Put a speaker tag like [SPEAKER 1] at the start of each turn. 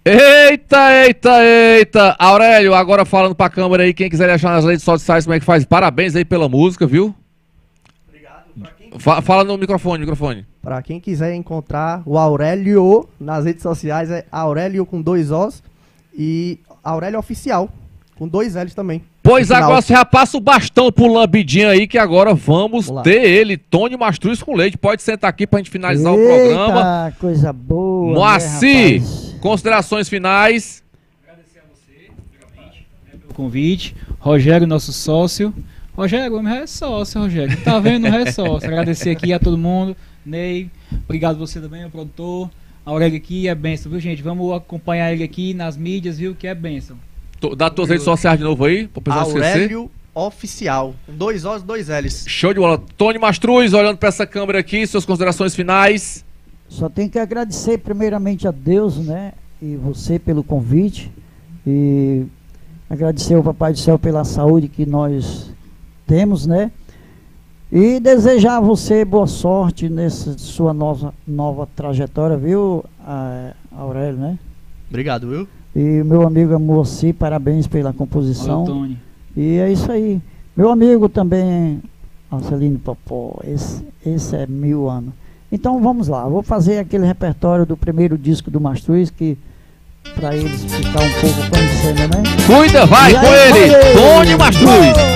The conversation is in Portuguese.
[SPEAKER 1] Eita, eita, eita. Aurélio, agora falando pra câmera aí, quem quiser achar nas redes sociais, como é que faz? Parabéns aí pela música, viu?
[SPEAKER 2] Obrigado.
[SPEAKER 1] Fala no microfone.
[SPEAKER 2] Para quem quiser encontrar o Aurélio nas redes sociais, é Aurélio com 2 Os e Aurélio Oficial, com 2 L's também.
[SPEAKER 1] Pois
[SPEAKER 2] No final.
[SPEAKER 1] agora você já passa o bastão pro Lambidinho aí, que agora vamos ter ele, Tony Mastruz com leite. Pode sentar aqui pra gente finalizar o programa.
[SPEAKER 3] Eita, coisa boa.
[SPEAKER 1] Moacir,
[SPEAKER 3] né, rapaz?
[SPEAKER 1] considerações finais.
[SPEAKER 4] Agradecer a você, primeiramente, pelo convite. Rogério, nosso sócio. Rogério, o homem é sócio, Rogério. Tá vendo? Não é sócio. Agradecer aqui a todo mundo. Ney, obrigado você também, o produtor. Aurélio aqui é bênção, viu, gente? Vamos acompanhar ele aqui nas mídias, viu? Que é bênção.
[SPEAKER 1] Dá tuas redes sociais de novo aí, pra pessoal esquecer.
[SPEAKER 2] Aurélio Oficial, com 2 Os e 2 L's.
[SPEAKER 1] Show de bola. Tony Mastruz, olhando pra essa câmera aqui, suas considerações finais.
[SPEAKER 3] Só tenho que agradecer primeiramente a Deus, né? E você pelo convite. E agradecer ao Papai do Céu pela saúde que nós temos, né? E desejar a você boa sorte nessa sua nova trajetória, viu, Aurélio, né?
[SPEAKER 2] Obrigado, viu?
[SPEAKER 3] E meu amigo Moacir, parabéns pela
[SPEAKER 4] Olha o
[SPEAKER 3] composição.
[SPEAKER 4] Tony.
[SPEAKER 3] E é isso aí. Meu amigo também, Marcelino Popó, esse é 1000 anos. Então vamos lá, vou fazer aquele repertório do primeiro disco do Mastruz, que para eles ficar um pouco conhecendo, né?
[SPEAKER 1] Cuida, vai
[SPEAKER 3] E
[SPEAKER 1] com
[SPEAKER 3] aí,
[SPEAKER 1] ele,
[SPEAKER 3] valeu!
[SPEAKER 1] Tony Mastruz.